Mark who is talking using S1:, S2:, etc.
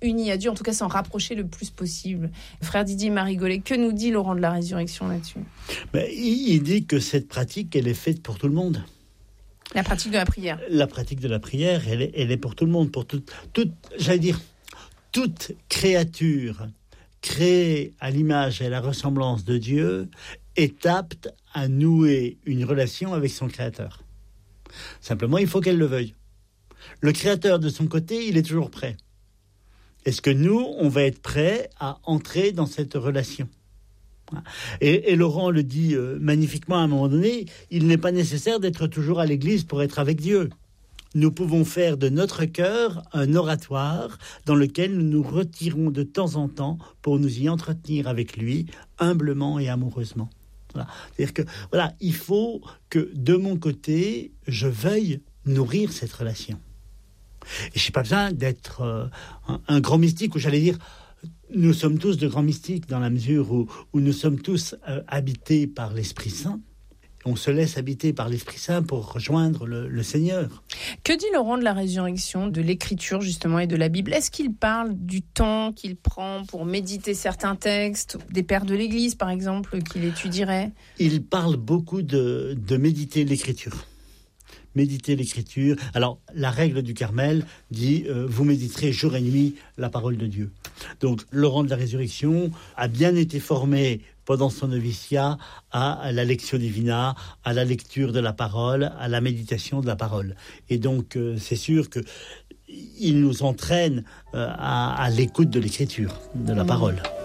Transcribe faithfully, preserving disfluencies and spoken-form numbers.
S1: unis à Dieu, en tout cas s'en rapprocher le plus possible. Frère Didier Marigolet, que nous dit Laurent de la Résurrection là-dessus ?
S2: Ben, il, il dit que cette pratique, elle est faite pour tout le monde.
S1: La pratique de la prière.
S2: La pratique de la prière, elle est, elle est pour tout le monde, pour tout, tout, j'allais dire, toute créature créée à l'image et à la ressemblance de Dieu est apte à nouer une relation avec son Créateur. Simplement, il faut qu'elle le veuille. Le Créateur, de son côté, il est toujours prêt. Est-ce que nous, on va être prêts à entrer dans cette relation ? Et, et Laurent le dit euh, magnifiquement à un moment donné, il n'est pas nécessaire d'être toujours à l'église pour être avec Dieu. Nous pouvons faire de notre cœur un oratoire dans lequel nous nous retirons de temps en temps pour nous y entretenir avec lui, humblement et amoureusement. Voilà. C'est-à-dire que, voilà, il faut que, de mon côté, je veuille nourrir cette relation. Et je n'ai pas besoin d'être euh, un, un grand mystique, ou j'allais dire, nous sommes tous de grands mystiques dans la mesure où, où nous sommes tous euh, habités par l'Esprit Saint. On se laisse habiter par l'Esprit Saint pour rejoindre le, le Seigneur.
S1: Que dit Laurent de la Résurrection, de l'Écriture justement et de la Bible ? Est-ce qu'il parle du temps qu'il prend pour méditer certains textes, des pères de l'Église par exemple, qu'il étudierait ?
S2: Il parle beaucoup de, de méditer l'Écriture. Méditer l'Écriture. Alors, la règle du Carmel dit euh, « Vous méditerez jour et nuit la parole de Dieu ». Donc, Laurent de la Résurrection a bien été formé pendant son noviciat à la lectio divina, à la lecture de la parole, à la méditation de la parole. Et donc, euh, c'est sûr que il nous entraîne euh, à, à l'écoute de l'Écriture, de la parole.